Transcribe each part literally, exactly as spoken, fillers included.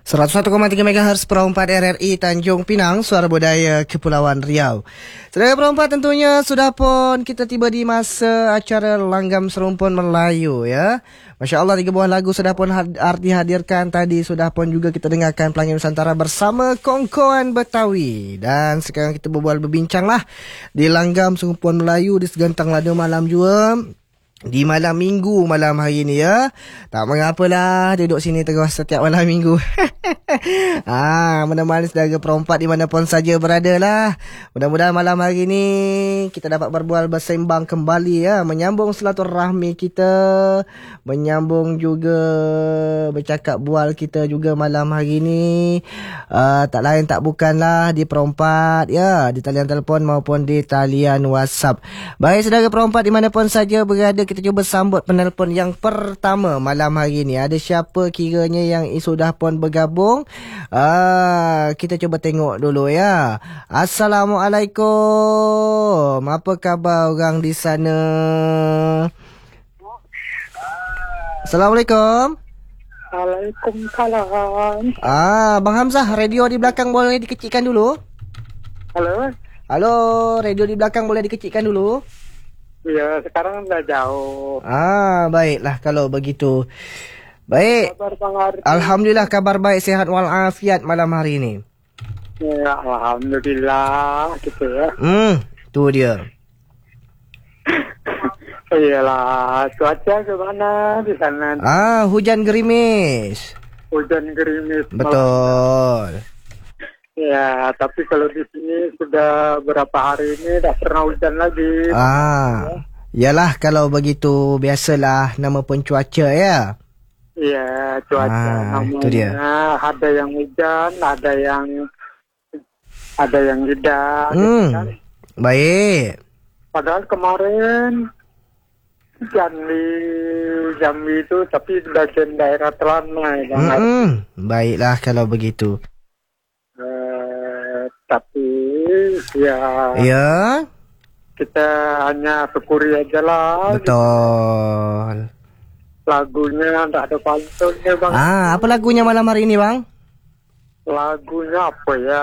seratus satu koma tiga megahertz Perahu empat R R I Tanjung Pinang, Suara Budaya Kepulauan Riau. Saudara Perahu empat, tentunya sudah pun kita tiba di masa acara Langgam Serumpun Melayu ya. Masya Allah, tiga buah lagu sudah pun had- dihadirkan tadi. Sudah pun juga kita dengarkan Pelangi Nusantara bersama Kongkoan Betawi. Dan sekarang kita berbual berbincang lah di Langgam Serumpun Melayu di Segentang Lada Malam juga. Di malam minggu malam hari ni ya. Tak mengapalah, duduk sini terus setiap malam minggu. ah, Mana-mana saudara perempat di mana pun saja berada lah. Mudah-mudahan malam hari ni kita dapat berbual bersembang kembali ya, menyambung silaturahmi kita, menyambung juga bercakap bual kita juga malam hari ni. Uh, tak lain tak bukanlah di perempat ya, di talian telefon maupun di talian WhatsApp. Baik saudara perempat di mana pun saja berada, kita cuba sambut penelpon yang pertama malam hari ni. Ada siapa kiranya yang sudah pun bergabung? Ah, kita cuba tengok dulu ya. Assalamualaikum. Apa khabar orang di sana? Assalamualaikum. Waalaikumsalam. Ah, Bang Hamzah, radio di belakang boleh dikecilkan dulu? Halo. Halo, radio di belakang boleh dikecilkan dulu? Ya, sekarang dah jauh. Ah, baiklah kalau begitu. Baik. Kabar Bang Ardi? Alhamdulillah, kabar baik, sihat walafiat malam hari ini. Ya, alhamdulillah gitu ya. Hmm, tu dia. Iyalah, cuaca gimana di sana? Ah, hujan gerimis. Hujan gerimis. Betul. Ya, tapi kalau di sini sudah berapa hari ini dah pernah hujan lagi. Ah, yalah kalau begitu biasalah, nama pun cuaca ya. Iya, cuaca Ah, namanya. itu dia. Ada yang hujan, ada yang ada yang tidak. Hmm, Gitu kan. baik. Padahal kemarin Jambi, Jambi itu tapi bagian daerah Telanai. Hmm, baiklah kalau begitu. Uh, tapi ya, Ya, kita hanya syukuri aja lah. betul. Lagunya tak ada pantunnya bang. Ah, apa lagunya malam hari ini bang? Lagunya apa ya?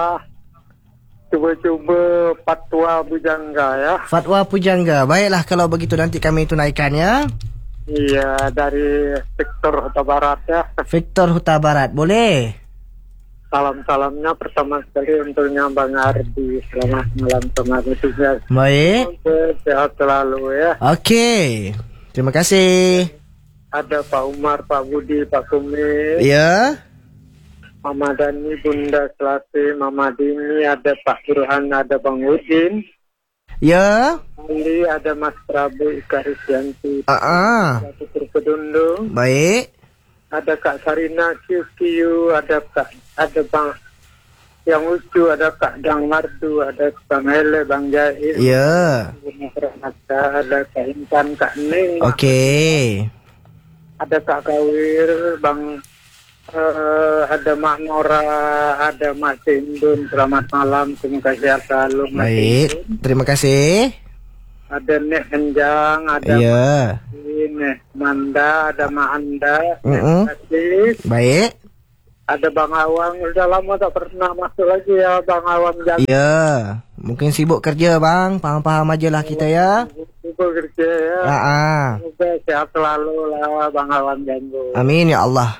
Coba-coba Fatwa Bujangga ya. Fatwa Pujangga. Baiklah kalau begitu nanti kami tunaikan ya. Iya, dari Victor Huta Barat ya. Victor Huta Barat, boleh? Salam-salamnya pertama sekali untuknya Bang Ardi. Selamat malam teman-teman. Baik. Sehat selalu ya. Okey. Terima kasih. Ada Pak Umar, Pak Budi, Pak Kumi, Ya. Mama Dani, Bunda Selasi, Mama Dini, ada Pak Burhan, ada Bang Udin, Ya. Ali, ada Mas Prabu, Ika Risyanti, Ah, ah. Putri Kedundung, Baik. ada Kak Sarina, Q Q, ada Kak, ada Bang yang lucu, ada Kak Dang Mardu, ada Bang Hele, Bang Jahil, Ya. ada Kak Intan, Kak Ning, Okey. ada Kak Kawir, Bang uh, ada Mak Nora, ada Mak Tindun. Selamat malam, terima kasih selalu Mak Baik. Tindun. Terima kasih. Ada Nek Enjang, ada Ya. Nek Manda, ada Mak Anda, Mm-mm. terima kasih. Baik. Ada Bang Awang, udah lama tak pernah masuk lagi ya Bang Awang. Ya. Mungkin sibuk kerja bang. Faham-faham aja lah kita ya. Sibuk kerja ya. Ah, ah. Semoga sehat selalu lah Bang Awang Janggo. Amin ya Allah.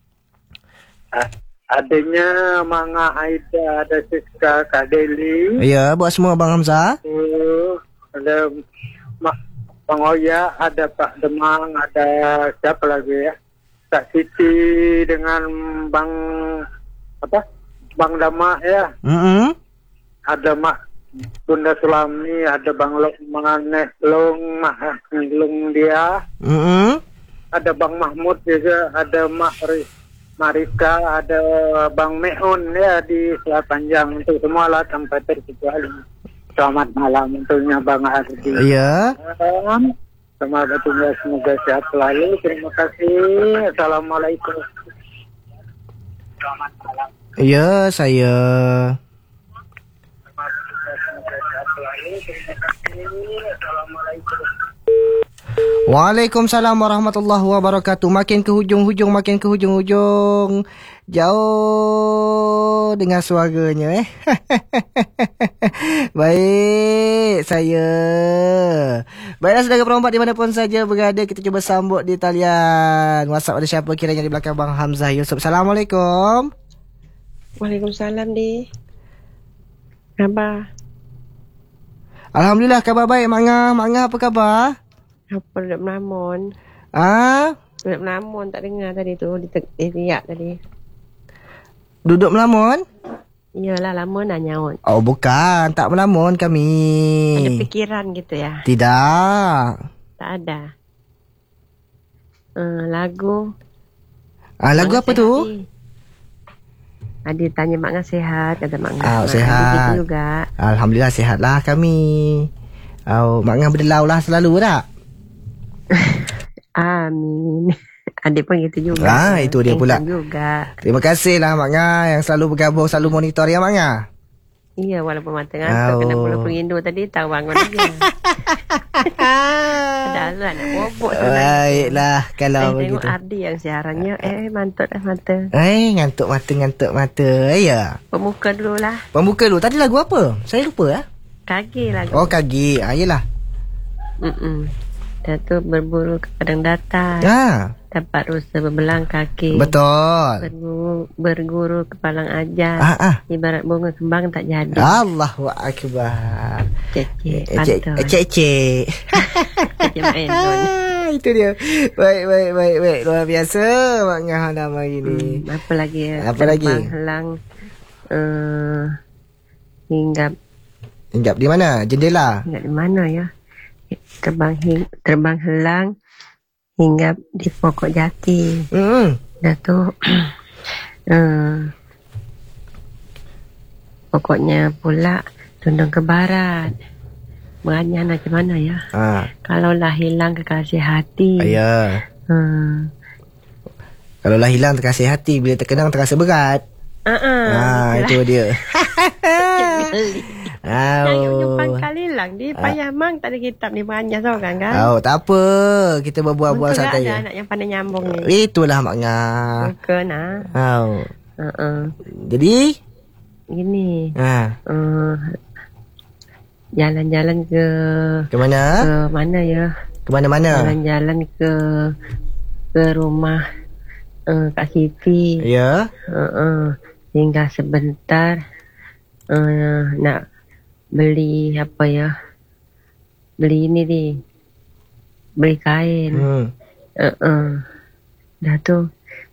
Adanya Manga Aida, ada Siska, Kak Deli. Ya, buat semua Bang Hamzah. Uh, ada Ma- Bang Oya, ada Pak Demang, ada siapa lagi ya? Kak Siti dengan Bang apa? Bang Dama ya. Mm-mm. Ada Mak Bunda Sulami, ada Bang Long Manganeh Long Mah Long dia. Mm-mm. Ada Bang Mahmud juga, ada Mak Ri- Marika, ada Bang Meun ya di Selat Panjang. Untuk semua lah tanpa terkecuali. Selamat malam untuknya Bang Ardi. Ya. Semoga tinggal semoga sehat selalu. Terima kasih. Assalamualaikum. Selamat malam. Ya, saya. Semoga sehat selalu. Terima kasih. Assalamualaikum. Waalaikumsalam warahmatullahi wabarakatuh. Makin ke hujung-hujung, makin ke hujung-hujung. Jauh dengar suaranya eh. Baik, saya. Baiklah saudara perempat dimanapun saja berada, kita cuba sambut di talian WhatsApp. Ada siapa kiranya di belakang Bang Hamzah Yusof. Assalamualaikum. Waalaikumsalam di. Khabar? Alhamdulillah khabar baik. Mak Ngah, Mak Ngah apa khabar? Apa duduk melamun? Ah, Duduk melamun tak dengar tadi tu, dia teriak tadi. duduk melamun? Iyalah, lama nak nyaut. Oh bukan, tak melamun kami. Ada fikiran gitu ya? Tidak. Tak ada. Uh, lagu. Ah, lagu apa tu? Adi. Adi tanya Mak Ngah sihat, kata Mak Ngah. Ah, Mak sihat. Adi gitu juga. Alhamdulillah sihatlah kami. Oh, Mak Ngah berdelau lah selalu tak? Amin. Adik pun gitu juga. Ah, itu dia pula. Juga. Terima kasihlah Mak Ngah yang selalu bergabung, selalu monitor ya Mak Ngah. Iya, walaupun mata ngantuk, Oh. kena puluh perindu tadi, tahu bangun dia. Ada azan nak bobok tu. Baiklah kalau Saya begitu. tengok Ardi yang siarannya, eh mantuk dah mata. Eh, ngantuk mata, ngantuk mata. Eh, ya. Pemuka dululah. Pembuka dulu. Tadi lagu apa? Saya lupa ah. Kaki lagu. Oh, kaki. Ah, yelah. Mm-mm. Dah tu berburu ke padang datar. Ah, Dapat rusa berbelang kaki. betul. Berguru, berguru ke palang ajar. Ah, ah. Ibarat bunga kembang tak jadi. Allahu Akbar. Cek-cek. Eh, Cek, Pantun. cek, cek. Cek main tu. Itu dia. Baik, baik, baik, baik. Luar biasa Mak Ngah nama ini. Hmm, apa lagi ya? Apa lagi? Terbang helang. Uh, hinggap. Hinggap di mana? Jendela. Hinggap di mana ya? Terbang, hing, terbang helang. Hinggap di pokok jati. Hmm. Dah tu. uh, pokoknya pula tundung ke barat. Beranyah macam mana ya? Ah, Kalaulah hilang kekasih hati. ya. Hmm. Kalau lah hilang terkasih hati, bila terkenang terasa berat. Uh-uh, Ah, itu dia. Yang Oh. nyumpang kali lang di payah mang tak ada kitab ni banyak seorang kan. Oh, tak apa. Kita berbual-bual Untung santai. ada je. anak yang pandai nyambung ni. Itulah Mak Ngah. Bukan ah. Oh. Uh-uh. Jadi, Gini. ah, Uh, jalan-jalan ke ke mana? ke mana ya? Ke mana-mana? Jalan-jalan ke ke rumah uh, Kak Siti. Ya. Uh-uh. Tinggal sebentar uh, nak beli apa ya? Beli ini di. Beli kain. Hmm. Uh-uh. Dah tu.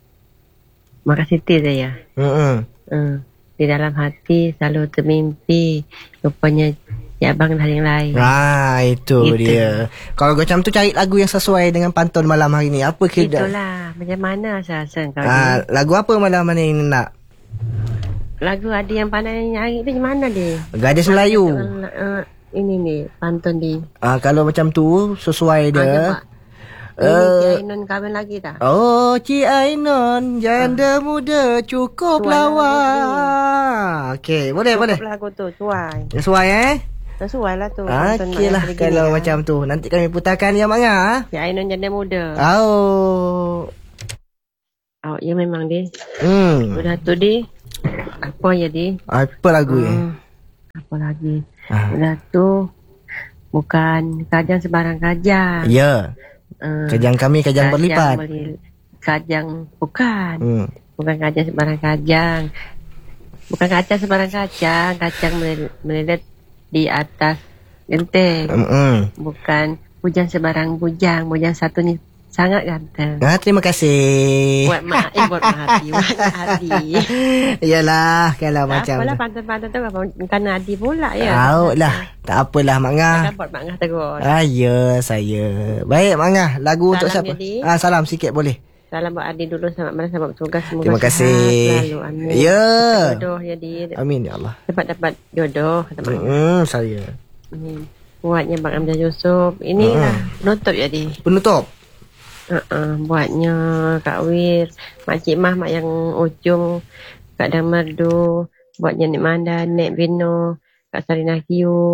Makasih Siti saya. Hmm. Uh, di dalam hati selalu termimpi. Rupanya ya abang dah yang lain. Ah, itu Itu. dia. Kalau macam tu cari lagu yang sesuai dengan pantun malam hari ni. Apa kira? Itulah. Macam mana saya rasa kau Ah, ni? lagu apa malam hari ni nak? Lagu ada yang pandai nyari tu macam mana dia? Gadis Melayu. Uh, ini ni pantun di. Ah, kalau macam tu sesuai Ah, dia. nampak. Ini Eh, Cik Ainun kahwin lagi tak? Oh, Cik Ainon, janda muda cukup Tuan lawa. Okey, boleh, boleh. Cukup lagu tu, cuai. Sesuai eh? Sesuai lah tu. pantun Okey Mak lah Ngah kalau begini, macam tu. Nanti kami putarkan ya Mak Ngah. Cik Ainun janda muda. Oh. Oh, ya memang dia. Hmm. Sudah tu di. Apa ya di? Apa lagu ni? Hmm, apa lagi? Ah. Sudah tu. Bukan kajang sebarang kajang. Ya. Uh, Kajang kami kajang berlipat. Beli, kajang bukan. Hmm. Bukan kajang sebarang kajang. Bukan kacang sebarang kacang. Kacang melil- melilit di atas genteng. Hmm. Bukan bujang sebarang bujang. Bujang satu ni sangat ganteng. Ah, terima kasih. Buat mak, eh buat mak hati. Buat mak hati. Yalah kalau Tak macam apalah tu. pantun-pantun tu bukan Adi pula ya. Tahu lah. Tak apalah Mak Ngah. Takkan buat mak Ngah terus. Ah, ya, saya. Baik, Mak Ngah. Lagu untuk Salam, siapa? Jadi. Ah, salam sikit boleh. Salam buat Adi dulu. Selamat malam, selamat bertugas. Semoga Terima sihat kasih. selalu. Amin. Ya. Jodoh jadi. Amin ya Allah. Cepat dapat jodoh. Kata mak Ngah. Hmm, saya. Hmm. Buatnya Bang Amjad Yusof. Inilah penutup jadi. Penutup. Uh-uh. Buatnya Kak Wir, Makcik Mah, Mak yang ujung, Kak Dan Merdu. Buatnya Nek Manda, Nek Bino, Kak Sarina Kiu.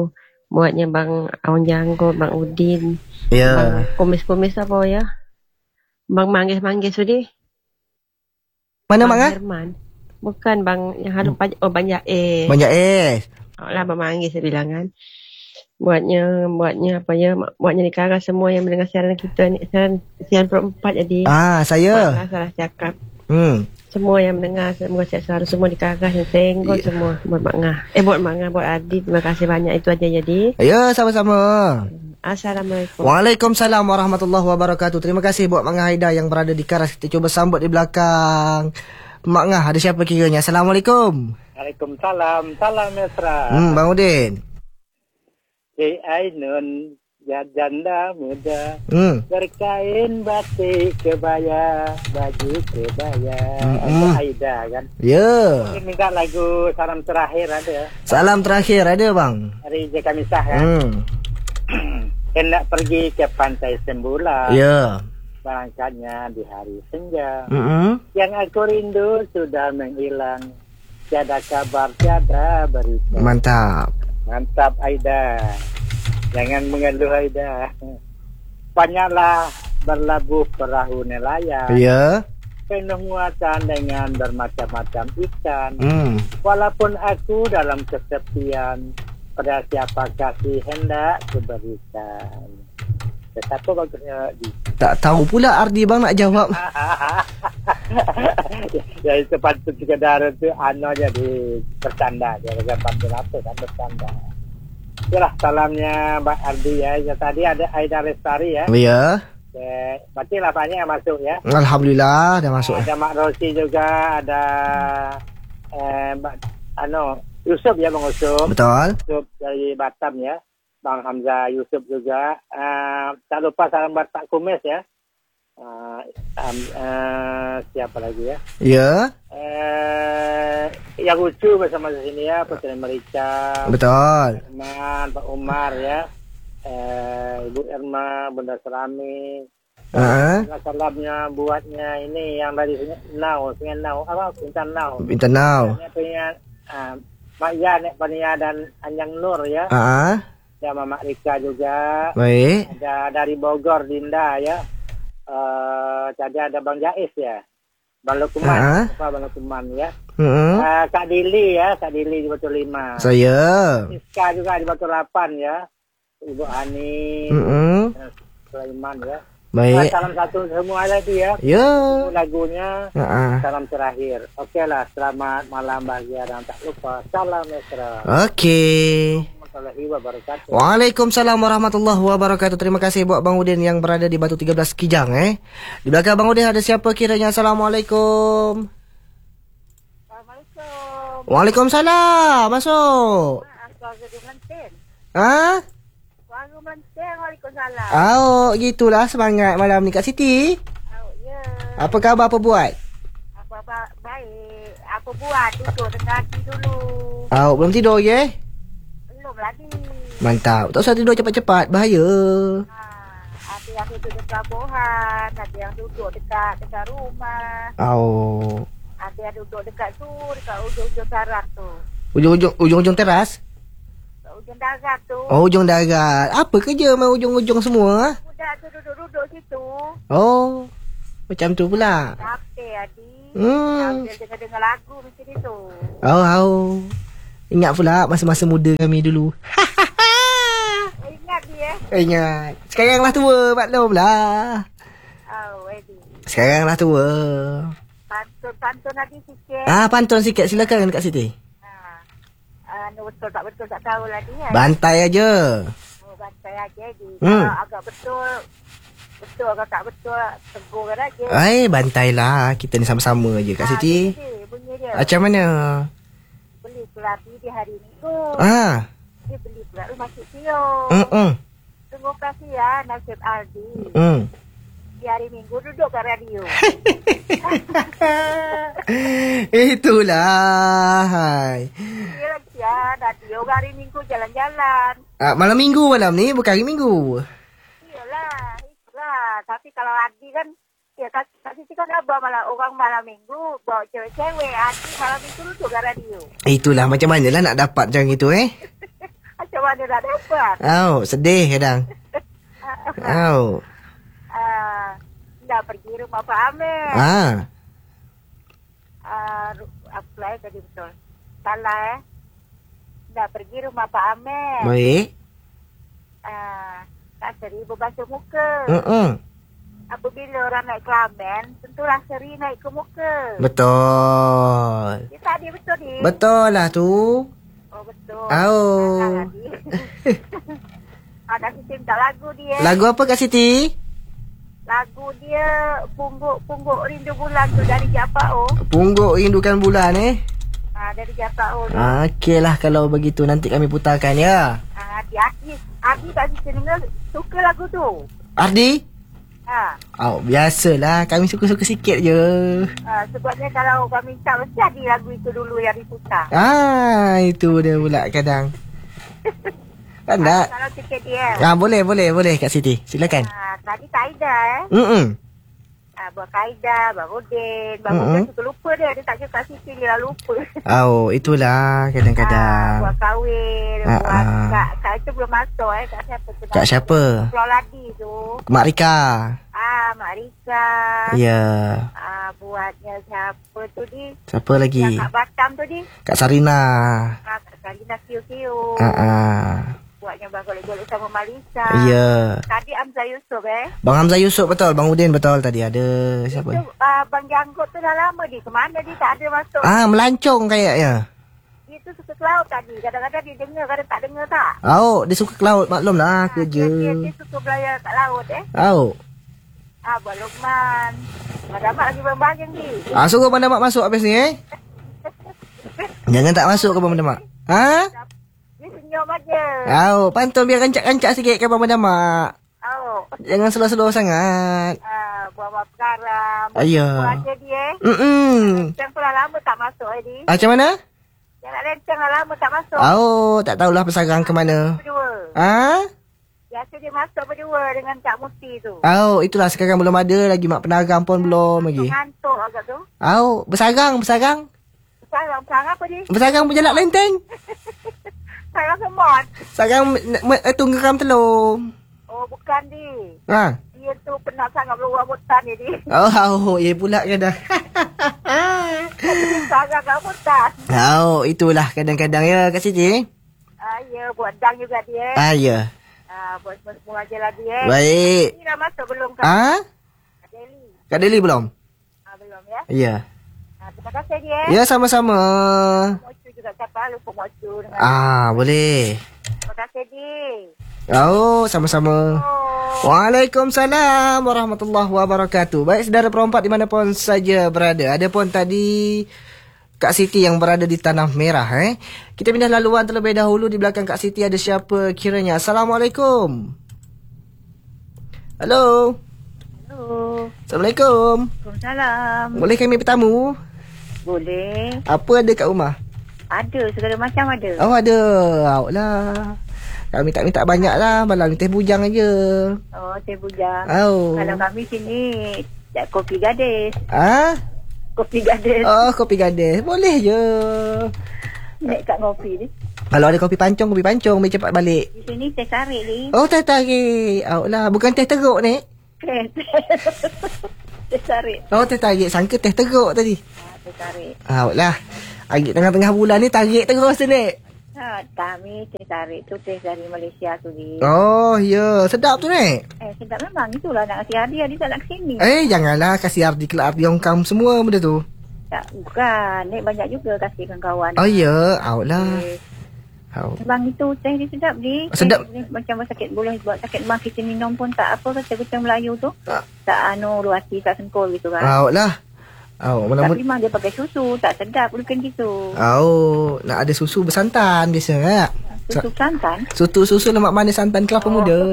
Buatnya Bang Awan Janggo, Bang Udin. Ya. Bang Kumis-kumis apa ya? Bang Manggis-manggis sudi. Mana Bang Mak ah? Herman. Bukan Bang yang halu pajak. Oh Bang Jaes. Banyak es. Oh lah Bang Manggis saya bilang kan. Buatnya, buatnya apa ya? Buatnya di Karang semua yang mendengar siaran kita ni. Siaran, siaran perempat jadi. Ah, saya. Malah salah cakap. Hmm. Semua yang mendengar, semoga sehat selalu. Semua di Karang yang senggol Ya. semua. Buat Mak Ngah. Eh buat Mak Ngah, buat Adi. Terima kasih banyak. Itu aja jadi. Ya, sama-sama. Assalamualaikum. Waalaikumsalam warahmatullahi wabarakatuh. Terima kasih buat Mak Ngah Haida yang berada di Karas. Kita cuba sambut di belakang. Mak Ngah, ada siapa kiranya? Assalamualaikum. Waalaikumsalam. Salam mesra. Hmm, Bang Udin. Hey Ainun, ya janda muda, Hmm. berkain batik kebaya, baju kebaya. Mm-mm. Ada Aida kan. Ya. Mungkin minta lagu salam terakhir ada. Salam terakhir ada, Bang. Hari Jeka Misah kan. Hmm. Hendak pergi ke pantai Sembulan. Ya. Berangkatnya di hari senja. Hmm. Yang aku rindu sudah menghilang. Tiada kabar, tiada berita. Mantap. Mantap Aida. Jangan mengeluh Aida. Banyaklah berlabuh perahu nelayan. Ya. Penuh muatan dengan bermacam-macam ikan. Hmm. Walaupun aku dalam kesepian, pada siapa kasih hendak kuberikan. Tetapi bagusnya di Tak tahu pula Ardi bang nak jawab. ya itu pantun sekedar itu ano aja di bercanda aja, bukan pantun apa kan, bercanda. Itulah salamnya Mbak Ardi ya. Ya tadi ada Aida Lestari ya. Ya. Eh, berarti lah banyak yang masuk ya. Alhamdulillah dah masuk. Ada Mak Rosi juga, ada eh, Mbak ano Yusuf ya, Bang Yusuf. Betul. Yusuf dari Batam ya. Bang Hamzah Yusuf juga. Uh, tak lupa salam buat Pak Kumis ya. Uh, um, uh, siapa lagi ya? Ya. Uh, yang lucu bersama di sini ya, Putri Merica. Betul. Herman, Pak Umar ya. Uh, Ibu Irma, Bunda Serami. Uh-huh. Salamnya buatnya ini yang dari Nau, Sungai Nau, apa? Bintan Nau. Bintan Nau. Punya uh, Mak Ya, Nek Pania dan Anjang Nur ya. Ah. Uh-huh. Ada Mama Rika juga. Baik. Ada dari Bogor, Dinda ya. Uh, tadi ada Bang Jais ya. Bang Lukman. Uh-huh. Apa Bang Lukman ya. Uh-huh. Uh, Kak Dili ya. Kak Dili di Batu Lima. Saya. Iska juga di Batu Lapan ya. Ibu Ani. Uh-huh. Sulaiman ya. Baik. Uh, salam satu semua lagi ya. Ya. Lagunya. Uh-huh. Salam terakhir. Oke lah. Selamat malam bahagia dan tak lupa. Salam mesra. Okey. Wabarakatuh. Waalaikumsalam warahmatullahi wabarakatuh. Terima kasih buat Bang Udin yang berada di Batu tiga belas Kijang eh. Di belakang Bang Udin ada siapa kiranya? Assalamualaikum. Assalamualaikum. Waalaikumsalam. Masuk. Ha? Waalaikumsalam. Oh, gitulah semangat malam ni Kak Siti. Oh, ya. Apa khabar, apa buat? Apa ba- baik. Apa buat? Duduk dengan hati dulu. Oh, belum tidur ya? Belum lagi. Mantap. Tak usah tidur cepat-cepat, bahaya. Ha, ada yang duduk dekat bohan, ada yang duduk dekat dekat rumah, Oh. ada yang duduk dekat tu, dekat ujung-ujung darat tu. Ujung-ujung ujung-ujung teras? Dekat ujung darat tu. Oh, ujung darat. Apa kerja main ujung-ujung semua? Budak tu duduk-duduk situ. Oh. Macam tu pula. Sampai Adi. Hmm. Sambil dengar-dengar lagu macam itu. Oh, oh. Ingat pula masa-masa muda kami dulu. Oh, ingat dia. Ingat. Sekarang lah tua, maklum lah. Oh, Adi. Sekarang lah tua. Pantun-pantun Adi sikit. Ah, pantun sikit. Silakan Kak Siti. Ha. Uh, betul tak betul tak tahu lah dia. Bantai aja. Oh, bantai aja Adi. Hmm. Kalau agak betul, betul kalau tak betul, tegur aja. Ay, bantai lah. Kita ni sama-sama je Kak Siti. Ha, bunyi dia, bunyi dia. Macam mana? Beli kelapi di hari Minggu. Ah. Dia beli pula rumah Cik Tio. Hmm. Tunggu kasihan Nasib Aldi. Hmm. Di hari Minggu duduk kat radio. Itulah. Hai. Dia kasihan. Radio hari Minggu jalan-jalan. Ah, malam minggu malam ni, bukan hari minggu. Iyalah, itulah. Tapi kalau Adi kan, ya Kak Siti kan abang malam, orang malam minggu, bawa cewek-cewek. Adi malam minggu duduk kat radio. Itulah macam mana lah nak dapat macam itu eh. Macam mana nak dapat. Oh, sedih kadang. Oh. Uh, dah pergi rumah Pak Amir. Ah. Uh, apa lah tadi betul? Salah eh. Dah pergi rumah Pak Amir. Baik. Uh, tak seri berbasuh muka. Mm-mm. Apabila orang naik Kelamin, tentulah seri naik ke muka. Betul. Dia tadi betul ni. Betul lah tu. Oh betul. Oh. Ada Siti minta lagu dia. Lagu apa Kak Siti? Lagu dia Pungguk-Pungguk Rindu Bulan tu dari Japao. Pungguk Rindukan Bulan eh. Ah, dari Japao tu. Ah, okey lah kalau begitu nanti kami putarkan ya. Ah, di Aki, Aki tak Siti dengar suka lagu tu. Ardi? Ha. Oh, biasalah. Kami suka-suka sikit je. Ah, sebabnya kalau kami minta mesti ada lagu itu dulu yang diputar. Ah, itu dia pula kadang. Kan tak? Kalau sikit dia. Ah, boleh, boleh, boleh Kak Siti. Silakan. Ah, tadi kaedah eh. Mm-mm. Ah, buat kaedah, Bang Udin. Bang Mm-mm. Udin suka lupa dia. Dia tak cakap Siti dia lah lupa. Oh, itulah Ah, kadang-kadang. buat kahwin. Ah, buat ah. Kak, Kak itu belum masuk eh. Kak siapa tu? Kak siapa? Pulau Ladi tu. Mak Rika. Ah, Mak Rika. Ya. Ah, buatnya siapa tu di? Siapa lagi? Yang kat Batam tu di. Kak Sarina. Ah, Kak Salina Kiu-Kiu. Ah, ah. Buatnya Bang golek-golek sama Malisa. Ya. Tadi Amzah Yusof eh. Bang Hamzah Yusof betul. Bang Udin betul tadi ada. Siapa? Itu uh, Bang Janggut tu dah lama di. Kemana dia tak ada masuk. Ah, melancong kayaknya. Dia tu suka ke laut tadi. Kadang-kadang dia dengar, kadang tak dengar tak. Oh, dia suka ke laut. Maklum lah kerja. Dia, dia, dia suka belayar kat laut eh. Oh. Ah, buat Luqman. Mak lagi berbanyak ni. Ah, suruh Bang Damak masuk habis ni eh. Jangan tak masuk ke Bang Damak. Ha? Dia senyum aja. Oh, pantun biar rancak-rancak sikit ke Bang Damak. Oh. Jangan slow-slow sangat. Ah, buat apa perkara. Ayah. Buat aja dia eh. Mm-mm. Yang pula lama tak masuk eh di. Ah, macam mana? Yang nak lencang lah lama tak masuk. Oh, tak tahulah pesarang ke mana. Berdua. Ha? Biasa dia masuk berdua dengan Kak Muti tu. Oh, itulah sekarang belum ada lagi mak penarang pun belum lagi. Ngantuk agak tu. Oh, bersarang, bersarang. Sarang, sarang apa ni? Bersarang berjalak lenteng. Sarang semut. Sarang eh, tunggeram telur. Oh, bukan di. Ha. Dia tu pernah sangat berubah hutan ni di. Oh, oh, ya pula kan dah. Sarang kat hutan. Oh, itulah kadang-kadang ya Kak Siti. Ah, ya, buat dang juga dia. Ah, ya. Ah, buat semua aja lah dia. Baik. Ni dah masuk belum kan? Ah? Kak Deli. Kak Deli belum? Ah, belum ya. Ya. Ah, terima kasih dia. Ya, sama-sama. Mocu juga siapa lupa Mocu dengan. Ah, boleh. Terima kasih di. Oh, sama-sama. Oh. Waalaikumsalam warahmatullahi wabarakatuh. Baik, saudara perempat dimanapun saja berada. Ada pun tadi Kak Siti yang berada di Tanah Merah eh. Kita pindah laluan terlebih dahulu. Di belakang Kak Siti ada siapa kiranya? Assalamualaikum. Halo. Halo. Assalamualaikum. Waalaikumsalam. Boleh kami bertamu? Boleh. Apa ada kat rumah? Ada, segala macam ada. Oh, ada. Awak lah. Kami tak minta banyak lah. Malam teh bujang aja. Oh, teh bujang. Oh. Kalau kami sini, tak kopi gadis. Ah? Kopi gadis. Oh, kopi gadis. Boleh je. Naik kat kopi ni. Kalau ada kopi pancong, kopi pancong. Biar cepat balik. Di sini teh tarik ni. Oh, teh tarik. Awak lah. Bukan teh teruk ni. Teh. Teh tarik. Oh, teh tarik. Sangka teh teruk tadi. Ha, teh tarik. Awak lah. Lagi tengah-tengah bulan ni tarik terus ni. Ha, kami teh tarik tu teh dari Malaysia tu ni. Oh, ya. Sedap tu ni. Eh, sedap memang. Itulah nak kasih hadiah. Dia tak nak kesini. Eh, janganlah kasih arti kelab Yongkam semua benda tu. Tak, bukan. Nek banyak juga kasih kawan-kawan. Oh, ya. Awak lah. Eh, Awak. Bang itu teh dia sedap ni. Sedap. Teh, macam sakit boleh buat sakit demam kita minum pun tak apa kata kita Melayu tu. Ah. Tak anu luati tak sengkol gitu kan. Awak lah. Awak mana Tapi memang dia pakai susu, tak sedap bukan gitu. Oh, nak ada susu bersantan biasa kan? Susu santan. Susu susu lemak manis santan kelapa Oh. muda.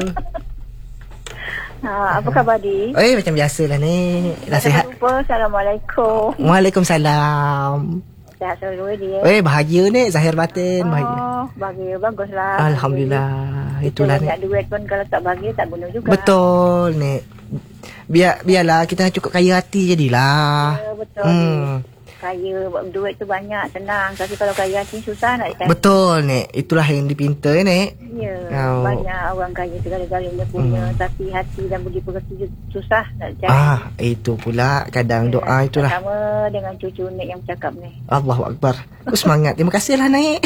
Ha, apa khabar di? Eh, macam biasalah ni. Dah sihat. Jangan lupa, Assalamualaikum. Waalaikumsalam. Sihat selalu dia. Eh, bahagia ni. Zahir batin. Bahagia. Oh, bahagia. Baguslah. Alhamdulillah. Kita Itulah ni. banyak duit pun kalau tak bahagia tak guna juga. Betul ni. Biar biarlah kita cukup kaya hati jadilah. Ya, betul. Hmm. Kaya buat duit tu banyak, senang. Tapi kalau kaya hati susah nak cari. Betul, Nek. Itulah yang dipinta, Nek. Ya, Oh. banyak orang kaya segala-galanya punya. Hmm. Tapi hati dan budi pekerti susah nak cari. Ah, itu pula kadang doa itulah. Sama dengan cucu Nek yang bercakap ni. Allahu Akbar. Aku semangat. Terima kasihlah, Nek.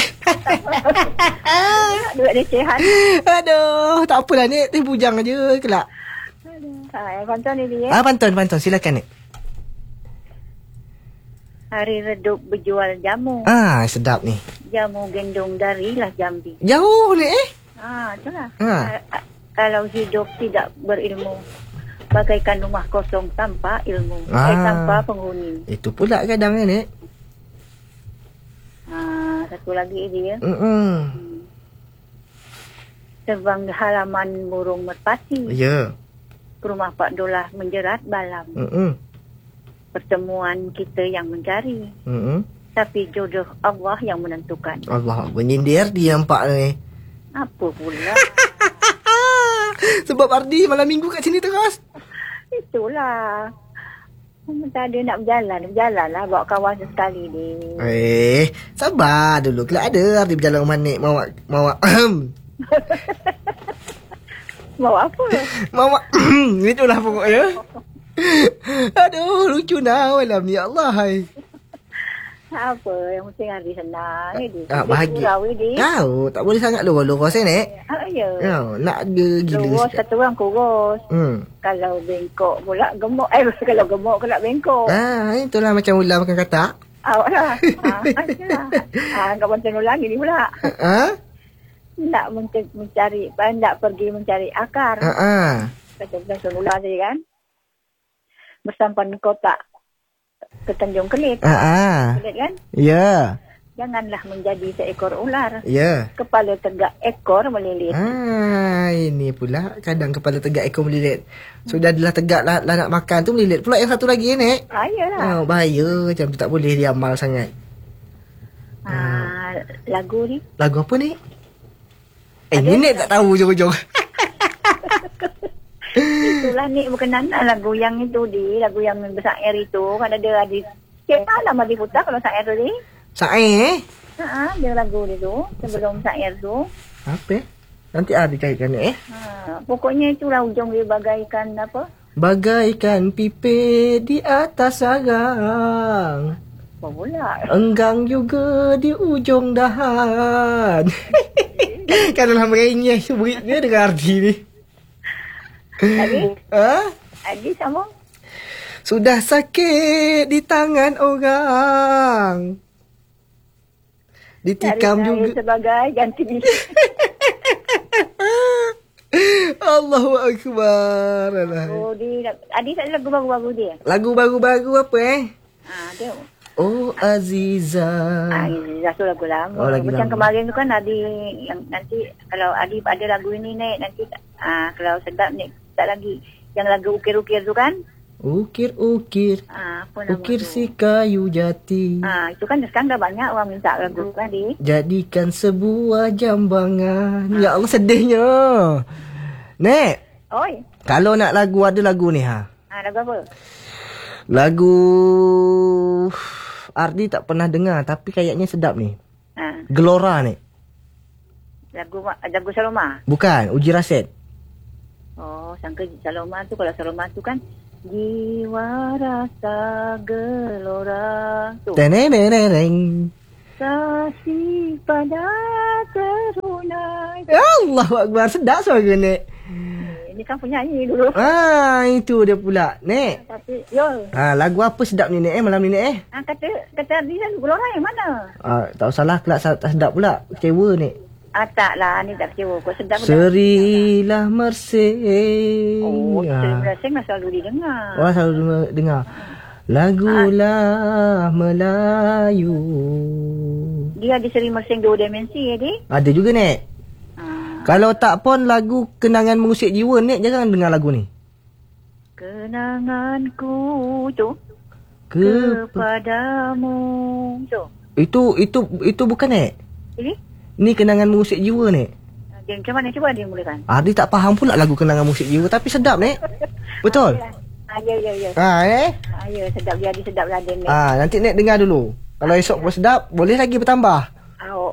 Duit recehan. Aduh, tak apalah, Nek. Dia bujang aja kelak. Ha, yang pantun ni dia. Ah, pantun, pantun. Silakan, Nek. Hari redup berjual jamu. Ah, sedap ni. Jamu gendong darilah Jambi. Jauh, Nek, eh? Ha, itulah. Ha. Ha. Kalau hidup tidak berilmu, bagaikan rumah kosong tanpa ilmu. Ah. Eh, tanpa penghuni. Itu pula kadang, eh, Nek. Ha, satu lagi dia. Mm-mm. Terbang di halaman burung merpati. Ya. Rumah Pak Dolah menjerat balam. Mm-mm. Pertemuan kita yang mencari. Mm-mm. Tapi jodoh Allah yang menentukan. Allah, menyindir dia empat ni. Apa pula? Sebab Ardi malam minggu kat sini terus. Itulah. Tak ada nak berjalan. Berjalan lah. Bawa kawan sekali ni. Eh, sabar dulu. Kelak ada Ardi berjalan rumah Nek. Mawak, mawak. Bawa apa? Mawak. Itulah pokoknya. Aduh, lucu dah malam ni. Allah, hai. Apa? Yang penting hari senang. Ini. Ah, bahagia. Tahu, tak boleh sangat lurus-lurus, eh, Nek. Ah, ya. Ya, nak ada gila. Lurus sikit. kata orang kurus. Hmm. Kalau bengkok pula gemuk. Eh, kalau gemuk pula bengkok. Ah, itulah macam ular makan katak. Awak lah. Ah, itulah. Ah, kat Banten Ulang ni pula. Ha? Nak men- mencari, nak pergi mencari akar. Ha ah. Kata Banten Ulang tadi kan. Bersampan kotak ke Tanjung Kelit. Ha ah. Kelit kan? Ya. Janganlah menjadi seekor ular. Ya. Kepala tegak, ekor melilit. Ah, ini pula kadang kepala tegak ekor melilit. Sudah adalah tegak lah, lah nak makan tu melilit pula yang satu lagi, Nek. Ah, iyalah. Oh, bahaya macam tu, tak boleh dia amal sangat. Ah, lagu ni. Lagu apa ni? Eh, ni Nek tak tahu hujung-hujung. Itulah ni berkenan lah lagu yang itu di lagu yang bersair itu kan ada adik sikit malam adik putar kalau sair tu ni. Sair eh? Ha, ada lagu dia tu sebelum sair tu. Apa? Nanti ada cairkan eh. Ha, pokoknya itulah ujung dia bagaikan apa? Bagaikan pipit di atas sarang. Apa pula? Enggang juga di ujung dahan. Kan dalam renyeh beritnya dengan Ardi ni. Adik? Ha? Adik sama? Sudah sakit di tangan orang. Ditikam Cari juga. sebagai ganti diri. Allahu Akbar. Oh, di, adik tak ada lagu baru-baru dia? Lagu baru-baru apa eh? Ha, dia. Oh Aziza. Ah, ini satu lagu lama. Oh, lagi Macam lama. kemarin tu kan Adi yang nanti kalau Adi ada lagu ini nek nanti ah kalau sedap nek tak lagi yang lagu ukir-ukir tu kan? Ukir-ukir. Ah, apa nama Ukir tu? si kayu jati. Ah, itu kan sekarang dah banyak orang minta lagu kan Adi. Jadikan sebuah jambangan. Ya Allah sedihnya. Nek, Oi. kalau nak lagu ada lagu ni ha. Ah, lagu apa? Lagu Ardi tak pernah dengar tapi kayaknya sedap ni. Ah, Gelora ni. lagu lagu Saloma. Bukan, Uji Rasid. Oh, sangka Saloma tu kalau Saloma tu kan jiwa rasa gelora tu. Teneneneng. Kasih pada teruna. Allahu Akbar, sedap suara Nek. Ini kan penyanyi dulu. Ah, itu dia pula. Nek. Tapi, yo. Ah, lagu apa sedap ni Nek eh malam ni Nek eh? Ah, kata, kata dia lagu Gelora yang mana? Ah, tak salah kelak tak sedap pula. Kecewa Nek. Ah, taklah. Ni tak kecewa. Kau sedap pun. Serilah mersing. Oh, Ah. Seri Mersing lah selalu didengar. Orang selalu dengar- dengar. Lagulah Melayu. Dia ada Seri Mersing dua dimensi ya, Dik? Ada juga Nek. Ah. Kalau tak pun lagu Kenangan Mengusik Jiwa Nek jangan dengar lagu ni. Kenanganku tu Ke kepadamu. Tu. itu itu itu bukan Nek. Ini? Ni Kenangan Mengusik Jiwa Nek. Dia macam mana? Cuba dia mulakan. Ardi tak faham pula lagu Kenangan Mengusik Jiwa tapi sedap Nek. Betul. Ah, ya, ya, ya. Ha, eh? Ah, ya, sedap jadi sedap Raden ni. Ah, nanti Nek dengar dulu. Kalau esok pun sedap, boleh lagi bertambah. Oh.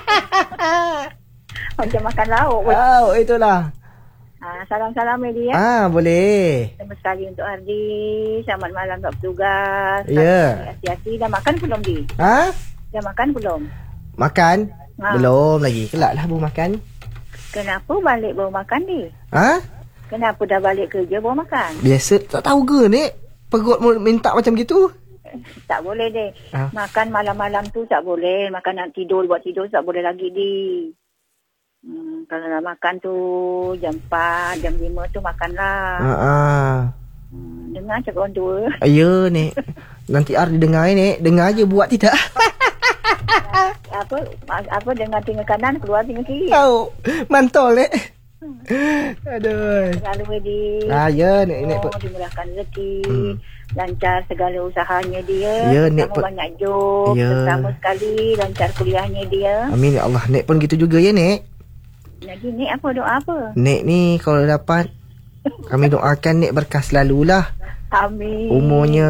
Macam makan lauk pun. Oh, itulah. Ah, salam-salam Medi ya. Ah, boleh. Sama sekali untuk Ardi. Selamat malam untuk petugas. Ya. Hati-hati. Dah makan belum, Di? Ha? Dah makan belum? Makan? Ha. Belum lagi. Kelak lah baru makan. Kenapa balik baru makan, Di? Ha? Kenapa dah balik kerja baru makan? Biasa tak tahu ke Nek? Perut mu minta macam gitu. Tak boleh, Di. Ha? Makan malam-malam tu tak boleh. Makan nak tidur, buat tidur tak boleh lagi, Di. Hmm, kalau nak makan tu jam empat, jam lima tu makanlah. Ha ah. Hmm, dengar cakap orang tua. Ya Nek. Nanti Ar dengar Nek. Dengar je buat tidak. Apa apa dengar tinggal kanan, keluar tinggal kiri. Tahu. Mantol Nek. Aduh. Selalu Medi. Ah ya Nek Nek. Oh, dimurahkan rezeki. Hmm. Lancar segala usahanya dia. Ya, Nek Pertama pun- banyak job. Ya. Pertama sekali lancar kuliahnya dia. Amin ya Allah. Nek pun gitu juga ya Nek. Lagi ni apa doa apa? Nek ni kalau dapat kami doakan Nek berkah selalulah. Amin. Umurnya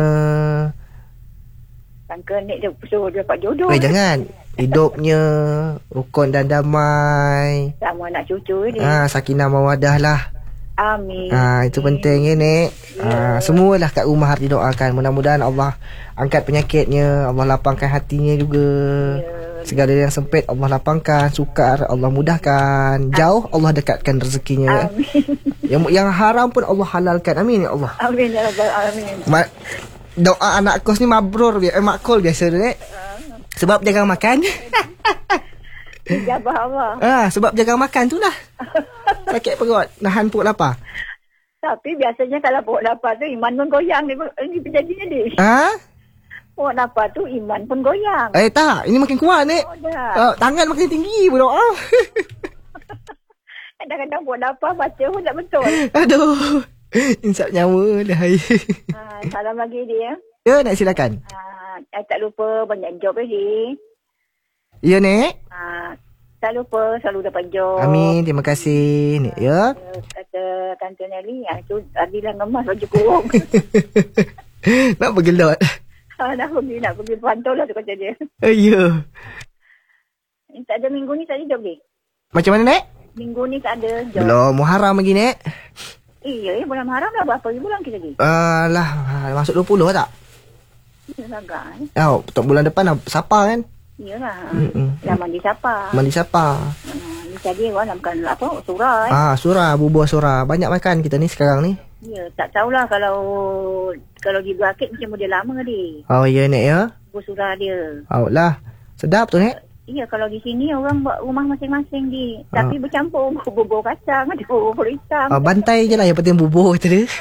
Sangka Nek dia suruh dia dapat jodoh. eh jangan. Hidupnya rukun dan damai. Sama anak cucu dia. Ah sakinah mawadah lah. Amin. Ah itu penting ya Nek. Ah semualah kat rumah harus didoakan. Mudah-mudahan Allah angkat penyakitnya, Allah lapangkan hatinya juga. Segala yang sempit Allah lapangkan, sukar Allah mudahkan, jauh Allah dekatkan rezekinya. Amin. Yang yang haram pun Allah halalkan. Amin ya Allah. Amin ya Rabbal Alamin. Ma- doa anak kos ni mabrur bi- eh, makul biasa Nek. Sebab jaga makan. Ijabah Allah. Ah sebab jaga makan tu lah. Sakit perut, nahan perut lapar. Tapi biasanya kalau perut lapar tu iman pun goyang ni, ni berjadinya dia. Ha? Perut lapar tu iman pun goyang. Eh tak, ini makin kuat Nek. Oh dah. Uh, tangan makin tinggi berdoa. Kadang-kadang perut lapar baca pun tak betul. Aduh. Insap nyawa dah. ha, salam lagi dia. Ya Nek silakan. Ha, I tak lupa banyak job lagi. Ya Nek. Ha, tak lupa selalu dapat job. Amin, terima kasih Nek ya. Kata Tante Nelly, ah, tu Adilah ngemas baju kurung. Nak bergelot. ha, dah pergi, nak pergi pantau lah tu kata dia. Eh, ya. Eh, tak ada minggu ni tak ada job ni. Macam mana Nek? Minggu ni tak ada job. Belum Muharram lagi Nek. Eh, ya, eh, bulan haram dah berapa bulan kita lagi? Uh, lah masuk dua puluh tak? Ya, agak eh. Oh, untuk bulan depan dah Sapa kan? Iyalah. Mm-mm. Dah mandi siapa? Mandi Sapa. Hmm, ni tadi orang nak makan apa? Surah eh. Ah, surah, bubur surah. Banyak makan kita ni sekarang ni. Ya, tak tahulah kalau kalau di Buakit macam model lama dia. Oh, ya Nek ya. Bubur surah dia. Oh lah. Sedap tu Nek. Iya, kalau di sini orang buat rumah masing-masing di. Ah. Tapi bercampur bubur kacang, ada bubur hitam. Ah, bantai je lah yang penting bubur kata dia.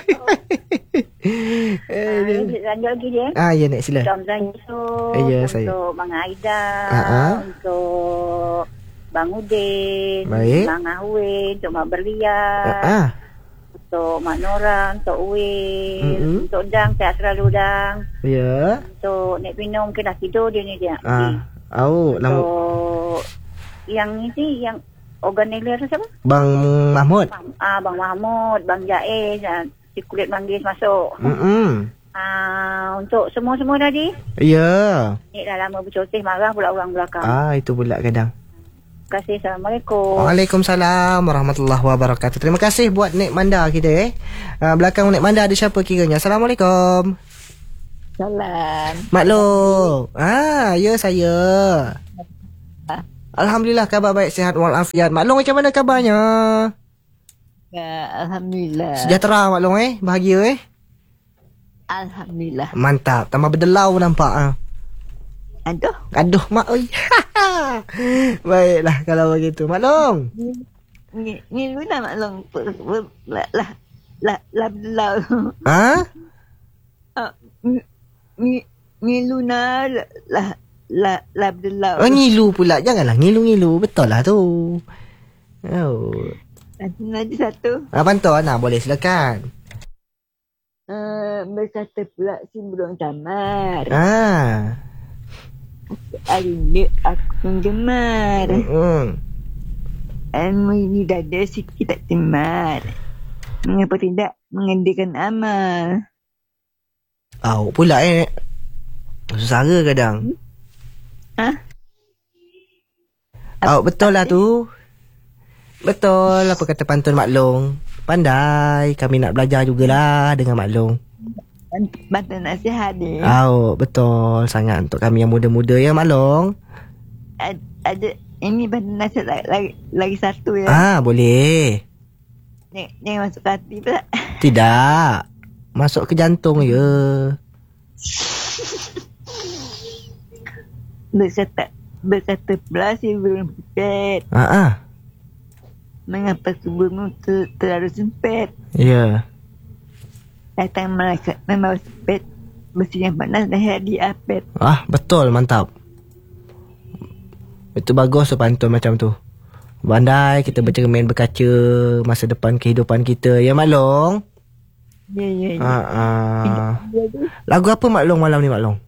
Ah, lanjut lagi dia. Ah, ya Nek sila. Ramzan Yusof, Eh, ya, untuk saya. Mang Aida, Ah, ah. untuk Bang Udin, Baik. Mang Ahwin, untuk Mak Berlia, Ah, ah. untuk Mak Nora, untuk Uwin, Mm-mm. untuk Dang, sehat selalu Dang, Ya. untuk Nek Pinong, mungkin dah tidur dia ni dia. Ah. Oh, nama Untuk yang ini, yang organeler tu siapa? Bang Mahmud. Bang, ah, Bang Mahmud, Bang Jaiz, ah, si kulit manggis masuk. Hmm. Ah, untuk semua-semua tadi. Ya. Ni dah lama bercoteh, marah pula orang belakang. Ah, itu pula kadang. Terima kasih. Assalamualaikum. Waalaikumsalam warahmatullahi wabarakatuh. Terima kasih buat Nek Manda kita eh. Uh, belakang Nek Manda ada siapa kiranya? Assalamualaikum. Salam. Maklum. Ah, ya saya. Alhamdulillah khabar baik sihat walafiat. Maklum macam mana kabarnya? Ya, Alhamdulillah. Sejahtera maklum eh? Bahagia eh? Alhamdulillah. Mantap. Tambah berdelau nampak ah. Aduh. Aduh mak oi. Baiklah kalau begitu. Maklum. Ni ni lu nak maklum. Lah lah lah lah lah. Ha? Ni ni Luna lah lah lah lah. Oh, ngilu pula. Janganlah ngilu-ngilu. Betul lah tu. Oh. Ada lagi satu. Ah, pantau nah, boleh silakan. Uh, berkata pula si burung tamar. Ah. Ada aku penggemar. Hmm. Ilmu ini dada sikit tak temar. Mengapa tidak mengadakan amal? Awak pula eh. Susara kadang. Ha? Awak betul lah tu. Betul apa kata pantun Mak Long. Pandai. Kami nak belajar jugalah dengan Mak Long. Bantu nasihat ni. Awak betul sangat untuk kami yang muda-muda ya Mak Long. Ada, ada ini bantu nasihat lagi, lagi, lagi satu ya. Ah, boleh. Jangan, jangan masuk ke hati pula. Tidak. Masuk ke jantung je. Berkata, berkata pula si burung pipit. Ah, ah. Mengapa tubuhmu ter, terlalu sempit? Ya. Datang malaikat membawa sepit. Besi yang panas dah diapit. Ah, betul, mantap. Itu bagus tu pantun macam tu. Pandai kita bercermin berkaca masa depan kehidupan kita. Ya Mak Long? Ya, ya, ya. Ah, ah. Lagu apa Mak Long malam ni Mak Long?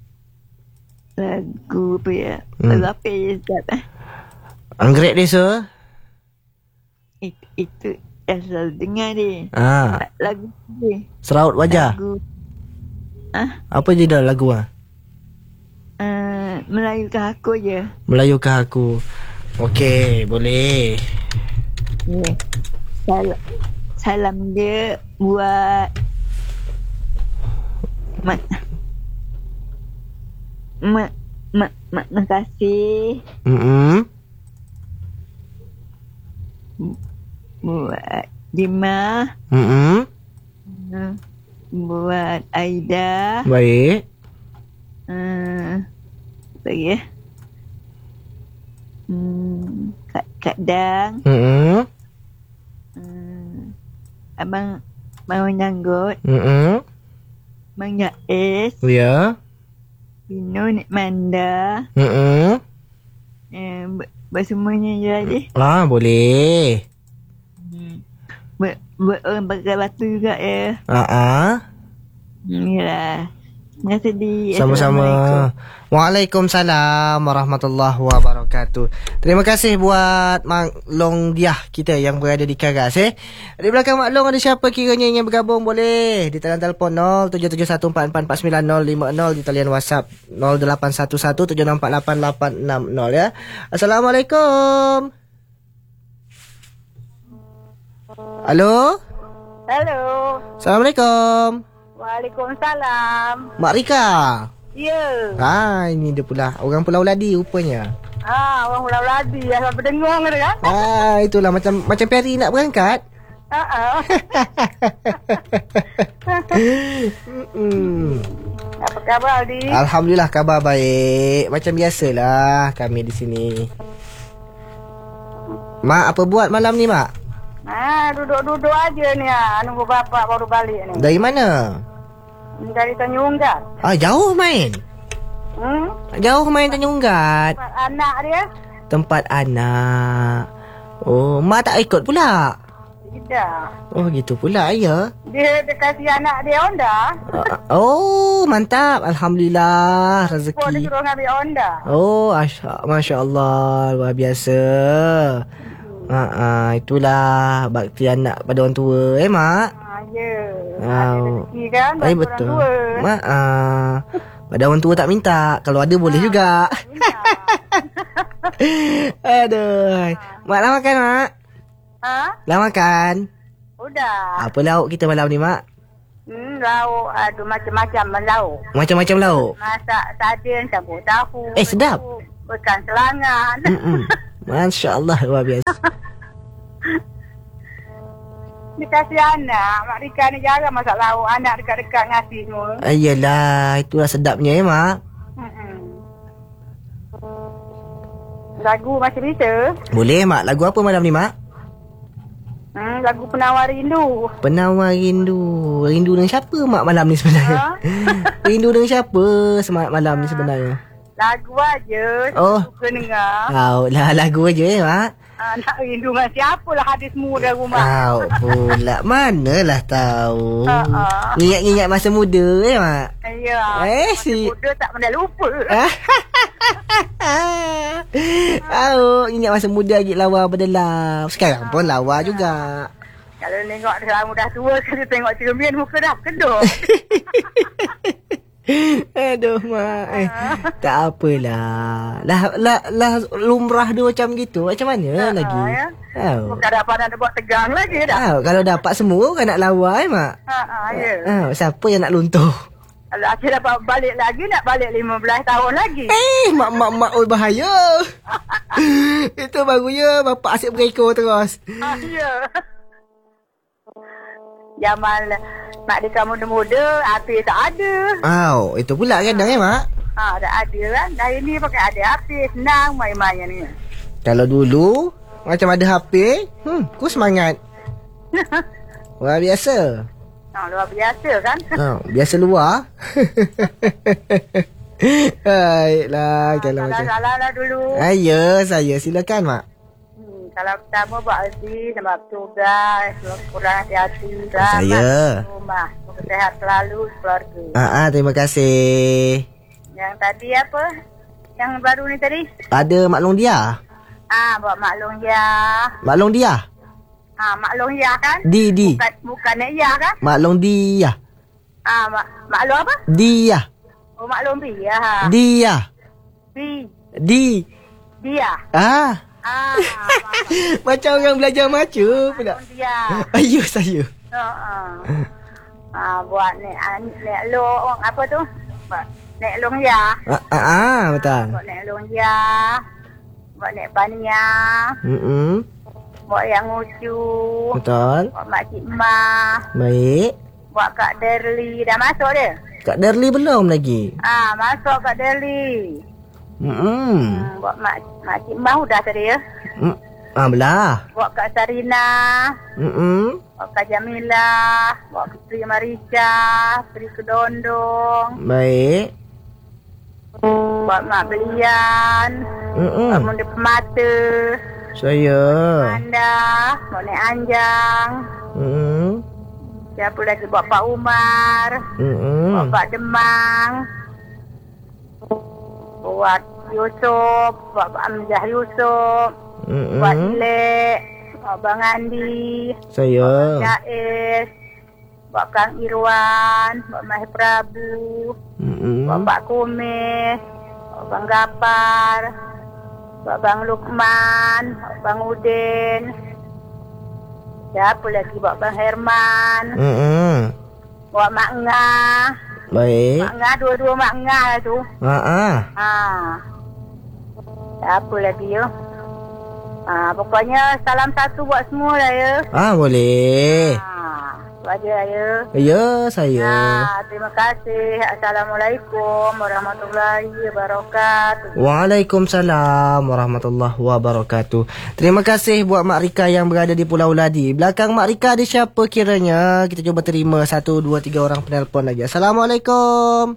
Lagu apa ya? Hmm. Lagu apa ya Ustaz? Anggrek Desa? It, itu yang selalu dengar dia. Ah. Lagu dia. Seraut Wajah? Lagu. Ah, Apa je dah lagu ah? uh, Melayu ke aku je. Melayukah aku? Okey, boleh. Yeah. Salam, salam dia buat mak mak mak mak makasih Hmm. buat Jima, Hmm. uh, buat Aida, Baik. uh, apa lagi ya? Hmm, Kak Kak Dang, Hmm. uh, Abang Mau Nyanggut, Hmm. Bang Jais, Ya. Pino Nek Manda, Hmm. eh, buat semuanya je tadi. Ah, boleh. Buat, buat orang pakai batu juga ya. Ah, ah. Yalah. Terima kasih di. Sama-sama. Waalaikumsalam warahmatullahi wabarakatuh. Terima kasih buat Mak Long Diah kita yang berada di Karas eh. Di belakang Mak Long ada siapa kiranya ingin bergabung boleh di talian telefon nol tujuh tujuh satu empat empat empat sembilan nol lima nol, di talian WhatsApp nol lapan satu satu tujuh enam empat lapan lapan enam nol ya. Assalamualaikum. Halo. Halo. Assalamualaikum. Waalaikumsalam. Mak Rika. Ya. Ah, ini dia pula. Orang Pulau Ladi rupanya. Ah, orang Pulau Ladi yang berdengung tu kan? Ah, itulah macam macam Perry nak berangkat. Ha ah. Hmm. Apa khabar Aldi? Alhamdulillah khabar baik. Macam biasalah kami di sini. Mak apa buat malam ni, Mak? Ah, duduk-duduk aja ni ah, nunggu bapak baru balik ni. Dari mana? Dari Tanjung Unggat. Ah, jauh main. Hmm? Jauh main Tanjung Unggat. Tempat anak dia? Tempat anak. Oh, Mak tak ikut pula. Tidak. Oh, gitu pula ya. Dia, dia kasih anak dia Honda. Ah, oh, mantap. Alhamdulillah Oh, dia rezeki. suruh ambil Honda. Oh, asya, Masya Allah. Luar biasa. Ha, ah, itulah bakti anak pada orang tua. Eh, Mak? Ah, ya. Oh. Ada rezeki kan? Eh, bagi orang betul. tua. Mak, ah, pada orang tua tak minta. Kalau ada boleh juga. Aduh. Mak, dah makan, Mak? Ha? Dah makan? Udah. Apa lauk kita malam ni, Mak? Hmm, lauk. Aduh, macam-macam lauk. Macam-macam lauk. Masak sardin, campur tahu. Eh, sedap. Ikan selangan. Mm-mm. Masya Allah, luar biasa. Dia kasih anak. Mak Rika ni jarang masak lauk. Anak dekat-dekat ngasih semua. Ayolah, itulah sedapnya ya, Mak. Hmm. Lagu macam bisa. Boleh, Mak. Lagu apa malam ni, Mak? Hmm, lagu Penawar Rindu. Penawar Rindu. Rindu dengan siapa, Mak, malam ni sebenarnya? Ha? Rindu dengan siapa semangat malam ni sebenarnya? Lagu aja. Oh. Suka dengar. Kau lah lagu aja ya, Mak. Ha, nak rindu dengan siapa lah hadis muda rumah. Kau pula. Manalah tahu. Ha, ha. Ingat-ingat masa muda ya, Mak. Ya. Eh, si. Muda tak pernah lupa. Tahu, ingat masa muda lagi lawa berdelam. Sekarang pun lawa juga. Kalau tengok orang dah tua, kalau tengok cermin muka dah kedok. Aduh mak eh, tak apalah. Lah lah lah lumrah dia macam gitu. Macam mana uh, lagi? Ya. Oh. Bukan dapat nak buat tegang lagi dah. Oh, kalau dapat semua kan nak lawa eh mak. Ha ah ya. Oh, siapa yang nak luntur? Kalau akhir dapat balik lagi nak balik lima belas tahun lagi. Eh mak mak mak oi bahaya. Itu barunya bapak asyik bereka terus. Ha ya. Zaman mak dia muda-muda, api tak ada. Oh, itu pula kadang eh mak. Ha, tak ada kan. Dah ini pakai ada api, senang main-main ni. Kalau dulu macam ada H P, hmm, ku semangat. Luar biasa. Ha, luar biasa kan. Oh, biasa luar. Baiklah, kalau ha, macam. Salah lah dulu. Ah, ya, saya silakan mak. Hmm, kalau pertama buat rezeki sebab tugas, kurang hati-hati. Saya. Rumah, sehat selalu keluarga. Ah, ah, terima kasih. Yang tadi apa? Yang baru ni tadi? Ada Mak Long Dia. Ah, buat maklum ya. Mak Long Dia. Ah, maklum ya kan? Di, di. Bukan, bukan nak ya kan? Mak Long Dia. Ah, mak maklum apa? Dia. Oh, maklum dia. Dia. Bi. Di. Dia. Ah. Ah, Macam orang belajar macu pula. maklum dia. Ayo saya. Ha ah. Ah, buat nek nek long apa tu? Buat nek long ya. Ah, ah, ah betul. Buat nek long ya. Buat nek Bania. Hmm. Buat yang Ucu. Betul. Buat Makcik Ma. Baik. Buat Kak Derli. Dah masuk dia? Kak Derli belum lagi. Ah, masuk Kak Derli. Hmm. Hmm, buat Mak Makcik Ma udah tadi ya. Hmm. Ah belah. Buat Kak Sarina. Hmm. Buat Kak Jamila. Buat Putri Marisha. Putri Kedondong. Baik. Buat Mak Belian. Buat Hmm. Munda Pemata. Saya. Anda. Buat Nek Anjang. Hmm. Siapa lagi? Buat Pak Umar. Hmm. Buat Pak Demang. Buat Yusuf. Buat Pak Amjah Yusuf. Hmm. Buat Ilek. Buat Bang Andi. Saya. Jais. Buat Kang Irwan. Buat Mahir Prabu. Hmm. Buat Pak Kumis. Buat Bang Gapar. Buat Bang Lukman. Buat Bang Udin. Siapa lagi? Buat Bang Herman. Hmm. Buat Mak Ngah. Baik. Mak Ngah, dua-dua Mak Ngah lah tu. Ah ah. Ha. Siapa lagi ya? Ha, pokoknya salam satu buat semua lah ya. Ah boleh. Ha. Tu aja lah ya. Ya saya. Ha, terima kasih. Assalamualaikum warahmatullahi wabarakatuh. Waalaikumsalam warahmatullahi wabarakatuh. Terima kasih buat Mak Rika yang berada di Pulau Ladi. Belakang Mak Rika ada siapa kiranya? Kita cuba terima satu, dua, tiga orang penelpon lagi. Assalamualaikum.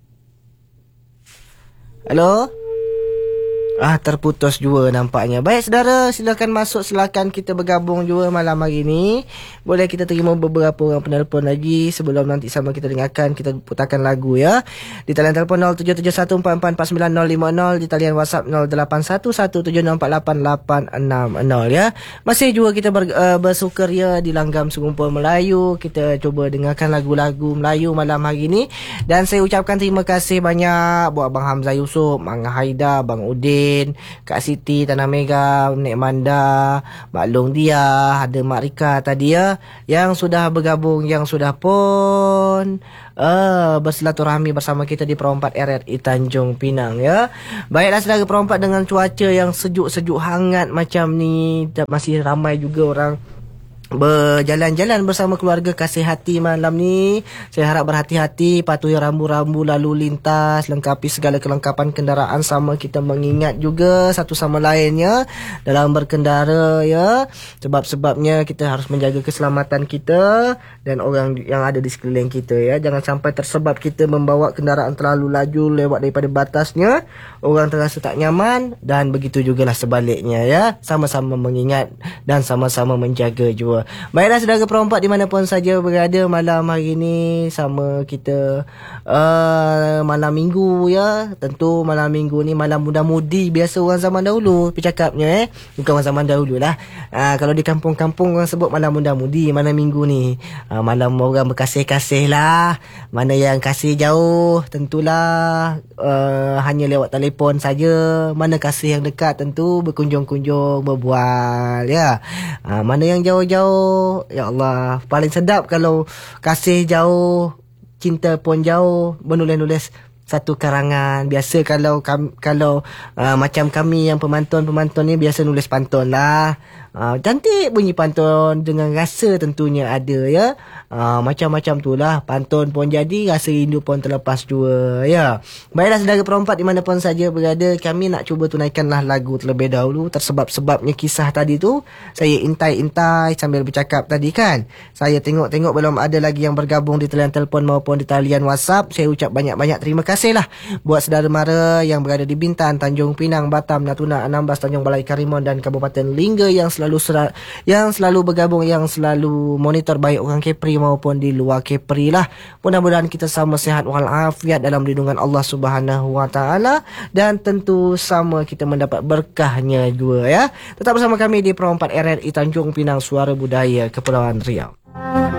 Halo? Ah, terputus juga nampaknya. Baik saudara, silakan masuk, silakan kita bergabung juga malam hari ini. Boleh kita terima beberapa orang penelpon lagi sebelum nanti sama kita dengarkan, kita putarkan lagu ya. Di talian telefon nol tujuh tujuh satu empat empat empat sembilan nol lima nol, di talian WhatsApp nol lapan satu satu tujuh enam empat lapan lapan enam nol ya. Masih juga kita ber, uh, bersukaria di Langgam Serumpun Melayu. Kita cuba dengarkan lagu-lagu Melayu malam hari ini. Dan saya ucapkan terima kasih banyak buat Abang Hamzah Yusof, Mang Haida, Bang Udin, Kak Siti, Tanah Mega, Nek Manda, Mak Long Dia, ada Mak Rika tadi ya, yang sudah bergabung, yang sudah pun uh, bersilaturahmi bersama kita di Perompat R R I Tanjung Pinang ya. Baiklah saudara perompat, dengan cuaca yang sejuk-sejuk hangat macam ni, masih ramai juga orang berjalan-jalan bersama keluarga kasih hati malam ni. Saya harap berhati-hati, patuhi rambu-rambu lalu lintas, lengkapi segala kelengkapan kenderaan, sama kita mengingat juga satu sama lainnya dalam berkendara ya. Sebab-sebabnya kita harus menjaga keselamatan kita dan orang yang ada di sekeliling kita ya. Jangan sampai tersebab kita membawa kenderaan terlalu laju lewat daripada batasnya, orang terasa tak nyaman, dan begitu jugalah sebaliknya ya. Sama-sama mengingat dan sama-sama menjaga juga dua. Baiklah saudara perempat dimanapun saja berada malam hari ni sama kita uh, malam minggu ya. Tentu malam minggu ni malam muda-mudi biasa orang zaman dahulu bercakapnya eh. Bukan orang zaman dahulu lah. Uh, kalau di kampung-kampung orang sebut malam muda-mudi malam minggu ni. Uh, malam orang berkasih-kasih lah. Mana yang kasih jauh tentulah uh, hanya lewat telefon saja. Mana kasih yang dekat tentu berkunjung-kunjung berbual ya. Ha, mana yang jauh-jauh, ya Allah, paling sedap kalau kasih jauh, cinta pun jauh, menulis-nulis satu karangan. Biasa kalau kalau uh, macam kami yang pemantun-pemantun ni biasa nulis pantun lah. Uh, cantik bunyi pantun dengan rasa tentunya ada ya. Uh, macam-macam tu lah. Pantun pun jadi, rasa rindu pun terlepas jua ya. Baiklah saudara perempat dimanapun saja berada, kami nak cuba tunaikanlah lagu terlebih dahulu. Tersebab-sebabnya kisah tadi tu saya intai-intai sambil bercakap tadi kan. Saya tengok-tengok belum ada lagi yang bergabung di talian telefon maupun di talian WhatsApp. Saya ucap banyak-banyak terima kasih lah buat saudara mara yang berada di Bintan, Tanjung Pinang, Batam, Natuna, Anambas, Tanjung Balai, Karimun dan Kabupaten Lingga yang selalu Selalu yang selalu bergabung, yang selalu monitor baik orang Kepri maupun di luar Kepri lah. Mudah-mudahan kita sama sihat walafiat dalam lindungan Allah Subhanahu Wa Taala dan tentu sama kita mendapat berkahnya juga ya. Tetap bersama kami di Perempat R R I Tanjung Pinang, Suara Budaya Kepulauan Riau.